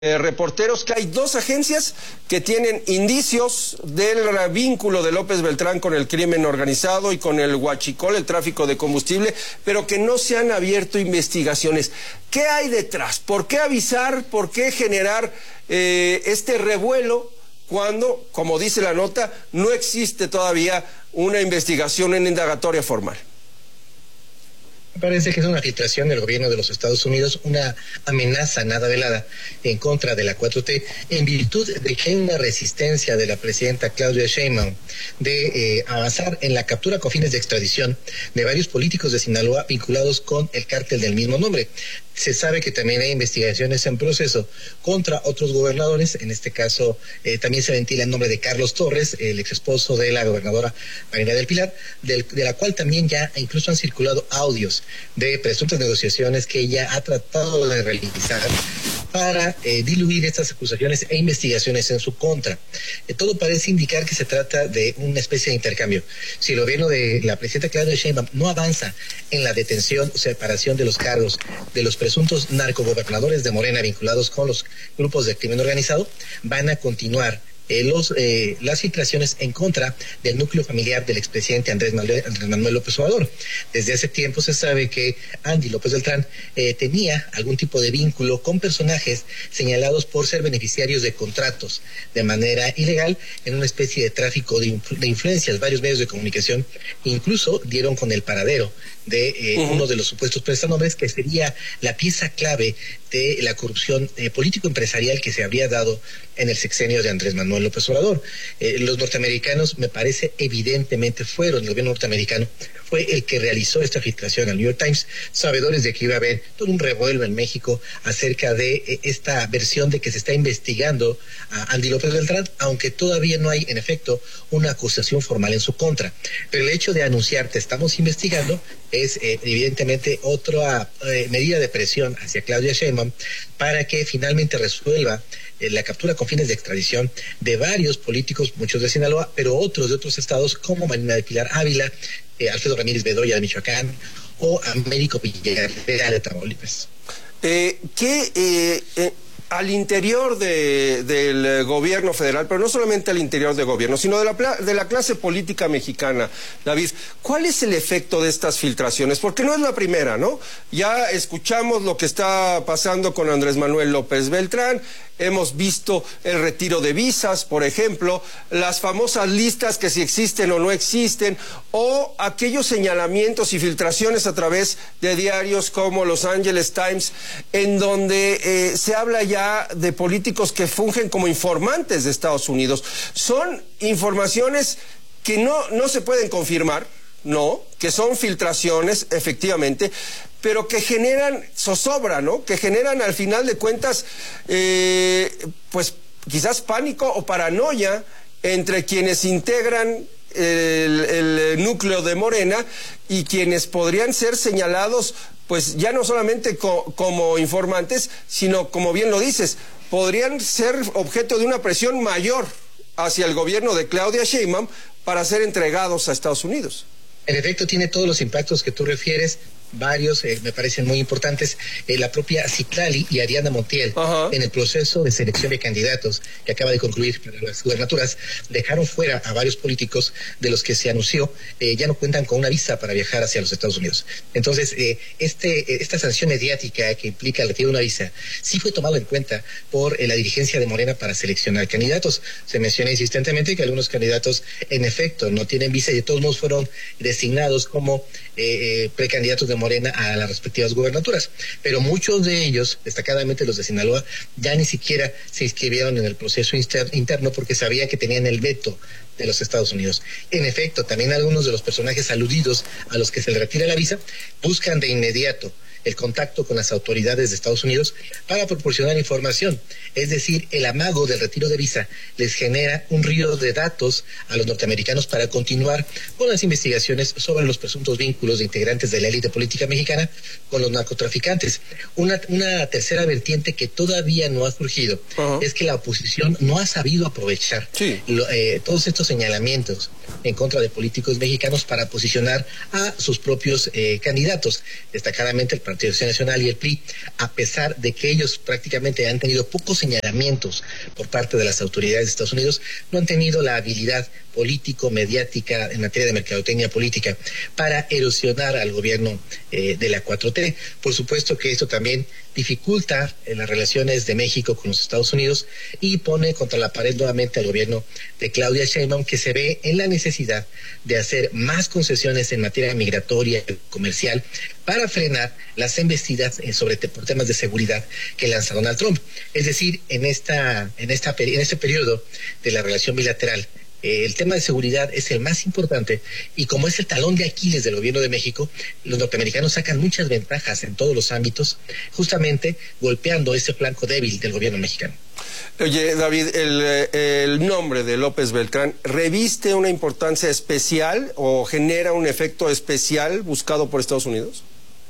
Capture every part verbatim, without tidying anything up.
Eh, reporteros que hay dos agencias que tienen indicios del vínculo de López Beltrán con el crimen organizado y con el huachicol, el tráfico de combustible, pero que no se han abierto investigaciones. ¿Qué hay detrás? ¿Por qué avisar? ¿Por qué generar eh, este revuelo cuando, como dice la nota, no existe todavía una investigación en indagatoria formal? Me parece que es una filtración del gobierno de los Estados Unidos, una amenaza nada velada en contra de la cuatro T, en virtud de que hay una resistencia de la presidenta Claudia Sheinbaum de eh, avanzar en la captura con fines de extradición de varios políticos de Sinaloa vinculados con el cártel del mismo nombre. Se sabe que también hay investigaciones en proceso contra otros gobernadores. En este caso eh, también se ventila el nombre de Carlos Torres, el ex esposo de la gobernadora Marina del Pilar, del, de la cual también ya incluso han circulado audios de presuntas negociaciones que ella ha tratado de realizar para eh, diluir estas acusaciones e investigaciones en su contra. Eh, todo parece indicar que se trata de una especie de intercambio. Si el gobierno de la presidenta Claudia Sheinbaum no avanza en la detención o separación de los cargos de los presuntos narcogobernadores de Morena vinculados con los grupos de crimen organizado, van a continuar Eh, los, eh, las filtraciones en contra del núcleo familiar del expresidente Andrés Manuel, Andrés Manuel López Obrador. Desde hace tiempo se sabe que Andy López Beltrán eh, tenía algún tipo de vínculo con personajes señalados por ser beneficiarios de contratos de manera ilegal en una especie de tráfico de, influ de influencias. Varios medios de comunicación incluso dieron con el paradero de eh, uh-huh. uno de los supuestos prestanombres, que sería la pieza clave de la corrupción eh, político-empresarial que se habría dado en el sexenio de Andrés Manuel López Obrador. Eh, los norteamericanos, me parece, evidentemente fueron, el gobierno norteamericano fue el que realizó esta filtración al New York Times, sabedores de que iba a haber todo un revuelo en México acerca de eh, esta versión de que se está investigando a Andy López Beltrán, aunque todavía no hay, en efecto, una acusación formal en su contra. Pero el hecho de anunciar te estamos investigando es eh, evidentemente otra eh, medida de presión hacia Claudia Sheinbaum para que finalmente resuelva eh, la captura con fines de extradición de varios políticos, muchos de Sinaloa, pero otros de otros estados como Marina del Pilar Ávila, eh, Alfredo Ramírez Bedoya de Michoacán o Américo Villarreal de Tamaulipas. Eh, ¿Qué... Eh, eh... al interior de, del gobierno federal, pero no solamente al interior del gobierno, sino de la, de la clase política mexicana, David, ¿cuál es el efecto de estas filtraciones? Porque no es la primera, ¿no? Ya escuchamos lo que está pasando con Andrés Manuel López Beltrán, hemos visto el retiro de visas, por ejemplo, las famosas listas que si existen o no existen, o aquellos señalamientos y filtraciones a través de diarios como Los Angeles Times, en donde eh, se habla ya de políticos que fungen como informantes de Estados Unidos. Son informaciones que no, no se pueden confirmar, no, que son filtraciones, efectivamente, pero que generan zozobra, ¿no? Que generan, al final de cuentas, eh, pues quizás pánico o paranoia entre quienes integran el, el núcleo de Morena y quienes podrían ser señalados, pues ya no solamente co como informantes, sino, como bien lo dices, podrían ser objeto de una presión mayor hacia el gobierno de Claudia Sheinbaum para ser entregados a Estados Unidos. En efecto, tiene todos los impactos que tú refieres. Varios eh, me parecen muy importantes. Eh, la propia Citlali y Ariana Montiel, Ajá. en el proceso de selección de candidatos que acaba de concluir para las gubernaturas, dejaron fuera a varios políticos de los que se anunció eh, ya no cuentan con una visa para viajar hacia los Estados Unidos. Entonces, eh, este, esta sanción mediática que implica el retiro de una visa sí fue tomado en cuenta por eh, la dirigencia de Morena para seleccionar candidatos. Se menciona insistentemente que algunos candidatos en efecto no tienen visa y de todos modos fueron designados como eh, eh, precandidatos de Morena a las respectivas gubernaturas, pero muchos de ellos, destacadamente los de Sinaloa, ya ni siquiera se inscribieron en el proceso interno porque sabían que tenían el veto de los Estados Unidos. En efecto, también algunos de los personajes aludidos a los que se les retira la visa buscan de inmediato el contacto con las autoridades de Estados Unidos para proporcionar información. Es decir, el amago del retiro de visa les genera un río de datos a los norteamericanos para continuar con las investigaciones sobre los presuntos vínculos de integrantes de la élite política mexicana con los narcotraficantes. Una, una tercera vertiente que todavía no ha surgido uh-huh. es que la oposición no ha sabido aprovechar sí. lo, eh, todos estos señalamientos en contra de políticos mexicanos para posicionar a sus propios eh, candidatos, destacadamente el Partido Acción Nacional y el P R I, a pesar de que ellos prácticamente han tenido pocos señalamientos por parte de las autoridades de Estados Unidos, no han tenido la habilidad político-mediática en materia de mercadotecnia política para erosionar al gobierno eh, de la cuatro T. Por supuesto que esto también dificulta eh, las relaciones de México con los Estados Unidos y pone contra la pared nuevamente al gobierno de Claudia Sheinbaum, que se ve en la necesidad de hacer más concesiones en materia migratoria y comercial para frenar las embestidas eh, sobre te, por temas de seguridad que lanza Donald Trump. Es decir, en esta en esta en este periodo de la relación bilateral, Eh, el tema de seguridad es el más importante y como es el talón de Aquiles del gobierno de México, los norteamericanos sacan muchas ventajas en todos los ámbitos, justamente golpeando ese flanco débil del gobierno mexicano. Oye, David, el, el nombre de López Beltrán, ¿reviste una importancia especial o genera un efecto especial buscado por Estados Unidos?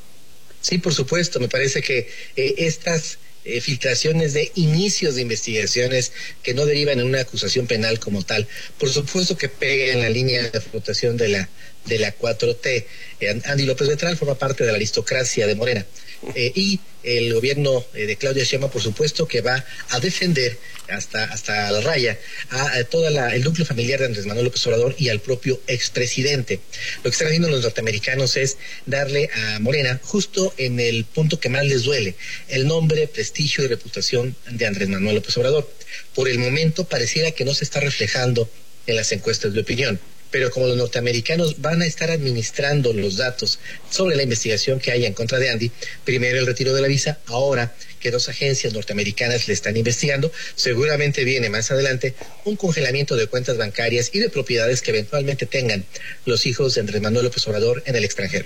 Sí, por supuesto. Me parece que eh, estas Eh, filtraciones de inicios de investigaciones que no derivan en una acusación penal como tal, por supuesto que pega en la línea de flotación de la de la cuatro T. Eh, Andy López Beltrán forma parte de la aristocracia de Morena eh, y el gobierno eh, de Claudia Sheinbaum, por supuesto que va a defender hasta hasta la raya a, a todo el núcleo familiar de Andrés Manuel López Obrador y al propio expresidente. Lo que están haciendo los norteamericanos es darle a Morena justo en el punto que más les duele, el nombre, prestigio y reputación de Andrés Manuel López Obrador. Por el momento pareciera que no se está reflejando en las encuestas de opinión, pero como los norteamericanos van a estar administrando los datos sobre la investigación que haya en contra de Andy, primero el retiro de la visa, ahora que dos agencias norteamericanas le están investigando, seguramente viene más adelante un congelamiento de cuentas bancarias y de propiedades que eventualmente tengan los hijos de Andrés Manuel López Obrador en el extranjero.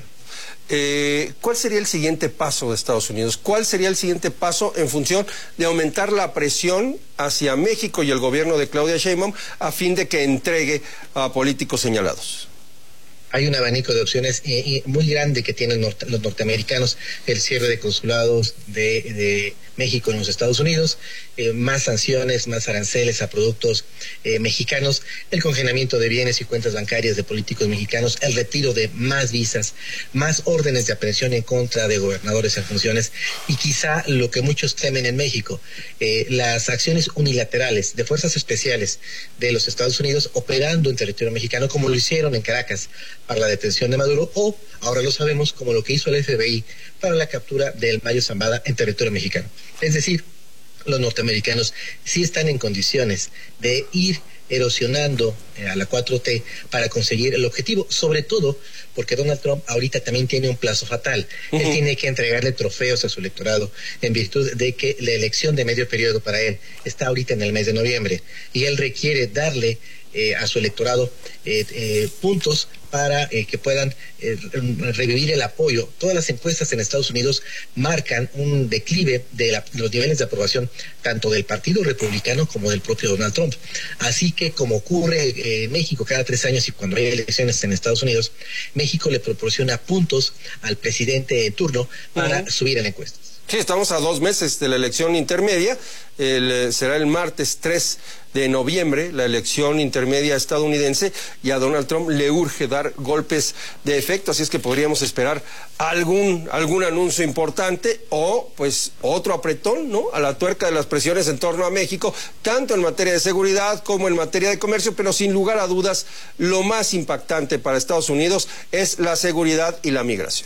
Eh, ¿Cuál sería el siguiente paso de Estados Unidos? ¿Cuál sería el siguiente paso en función de aumentar la presión hacia México y el gobierno de Claudia Sheinbaum a fin de que entregue a políticos señalados? Hay un abanico de opciones eh, muy grande que tienen norte, los norteamericanos, el cierre de consulados de, de México en los Estados Unidos, eh, más sanciones, más aranceles a productos eh, mexicanos, el congelamiento de bienes y cuentas bancarias de políticos mexicanos, el retiro de más visas, más órdenes de aprehensión en contra de gobernadores en funciones y quizá lo que muchos temen en México, eh, las acciones unilaterales de fuerzas especiales de los Estados Unidos operando en territorio mexicano como lo hicieron en Caracas para la detención de Maduro o, ahora lo sabemos, como lo que hizo el F B I para la captura del Mayo Zambada en territorio mexicano. Es decir, los norteamericanos sí están en condiciones de ir erosionando eh, a la cuatro T para conseguir el objetivo, sobre todo porque Donald Trump ahorita también tiene un plazo fatal. Uh-huh. Él tiene que entregarle trofeos a su electorado en virtud de que la elección de medio periodo para él está ahorita en el mes de noviembre y él requiere darle eh, a su electorado eh, eh, puntos para eh, que puedan eh, revivir el apoyo. Todas las encuestas en Estados Unidos marcan un declive de la, los niveles de aprobación tanto del Partido Republicano como del propio Donald Trump. Así que, como ocurre eh, en México cada tres años y cuando hay elecciones en Estados Unidos, México le proporciona puntos al presidente en turno para uh-huh. subir en encuestas. Sí, estamos a dos meses de la elección intermedia. El, será el martes tres de noviembre la elección intermedia estadounidense y a Donald Trump le urge dar golpes de efecto, así es que podríamos esperar algún algún anuncio importante o pues otro apretón, ¿no?, a la tuerca de las presiones en torno a México, tanto en materia de seguridad como en materia de comercio, pero sin lugar a dudas lo más impactante para Estados Unidos es la seguridad y la migración.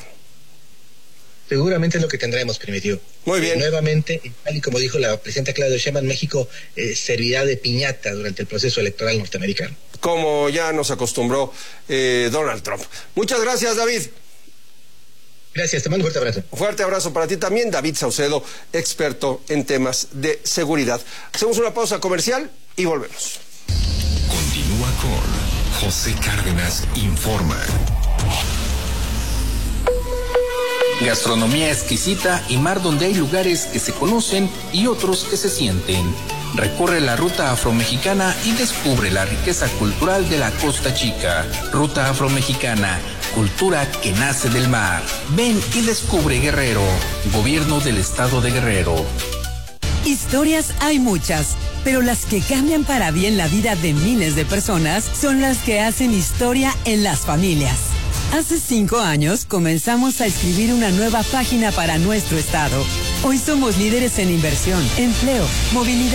Seguramente es lo que tendremos, Primitivo. Muy bien. Eh, nuevamente, tal y como dijo la presidenta Claudia Sheinbaum, México eh, servirá de piñata durante el proceso electoral norteamericano. Como ya nos acostumbró eh, Donald Trump. Muchas gracias, David. Gracias, te mando un fuerte abrazo. Un fuerte abrazo para ti también, David Saucedo, experto en temas de seguridad. Hacemos una pausa comercial y volvemos. Continúa con José Cárdenas Informa. Gastronomía exquisita y mar donde hay lugares que se conocen y otros que se sienten. Recorre la ruta afromexicana y descubre la riqueza cultural de la Costa Chica. Ruta afromexicana, cultura que nace del mar. Ven y descubre Guerrero, Gobierno del Estado de Guerrero. Historias hay muchas, pero las que cambian para bien la vida de miles de personas son las que hacen historia en las familias. Hace cinco años comenzamos a escribir una nueva página para nuestro estado. Hoy somos líderes en inversión, empleo, movilidad.